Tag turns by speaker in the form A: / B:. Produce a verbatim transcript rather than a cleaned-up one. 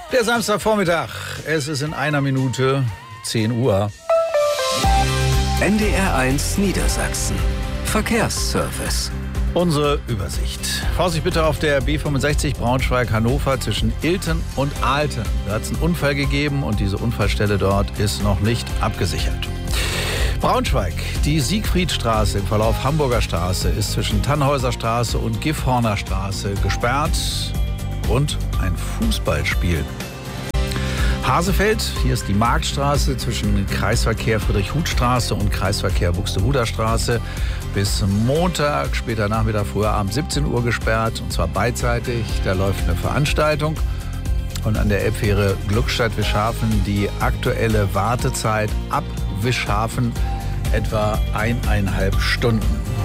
A: Der Samstagvormittag, es ist in einer Minute zehn Uhr.
B: N D R eins Niedersachsen. Verkehrsservice.
A: Unsere Übersicht. Vorsicht bitte auf der B fünfundsechzig Braunschweig-Hannover zwischen Ilten und Aalten. Da hat es einen Unfall gegeben und diese Unfallstelle dort ist noch nicht abgesichert. Braunschweig, die Siegfriedstraße im Verlauf Hamburger Straße ist zwischen Tannhäuser Straße und Gifhorner Straße gesperrt. Und ein Fußballspiel. Hasefeld, hier ist die Marktstraße zwischen Kreisverkehr Friedrich-Huth-Straße und Kreisverkehr Buxtehuder Straße bis Montag, später Nachmittag, früher Abend siebzehn Uhr gesperrt, und zwar beidseitig. Da läuft eine Veranstaltung. Und an der Elbfähre Gluckstadt-Wischhafen die aktuelle Wartezeit ab Wischhafen etwa eineinhalb Stunden.